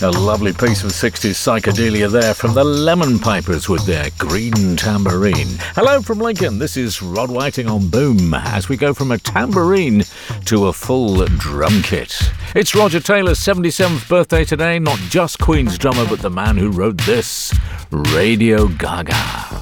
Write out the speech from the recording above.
A lovely piece of 60s psychedelia there from the Lemon Pipers with their Green Tambourine. Hello from Lincoln, this is Rod Whiting on Boom, as we go from a tambourine to a full drum kit. It's Roger Taylor's 77th birthday today, not just Queen's drummer, but the man who wrote this, Radio Gaga.